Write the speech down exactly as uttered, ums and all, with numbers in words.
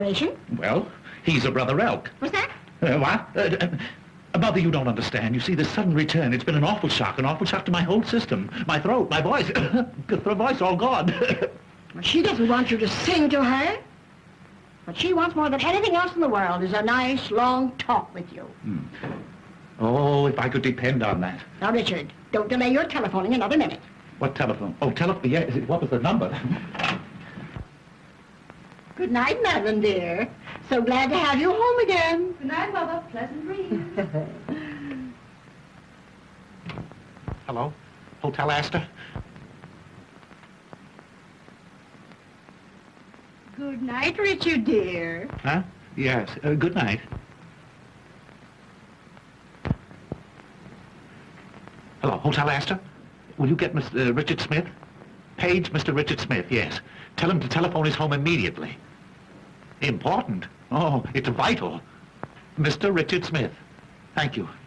Relation? Well, he's a brother Elk. What's that? Uh, what? Uh, uh, Mother, you don't understand. You see, this sudden return, it's been an awful shock, an awful shock to my whole system. My throat, my voice, the voice all gone. Well, she doesn't want you to sing to her. What she wants more than anything else in the world is a nice, long talk with you. Hmm. Oh, if I could depend on that. Now, Richard, don't delay your telephoning another minute. What telephone? Oh, telephone, yeah, is it- what was the number? Good night, Madeline, dear. So glad to have you home again. Good night, Mother. Pleasant dreams. Hello? Hotel Astor? Good night, Richard, dear. Huh? Yes, uh, good night. Hello, Hotel Astor? Will you get Mister Richard Smith? Page Mister Richard Smith, yes. Tell him to telephone his home immediately. Important? Oh, it's vital. Mister Richard Smith. Thank you.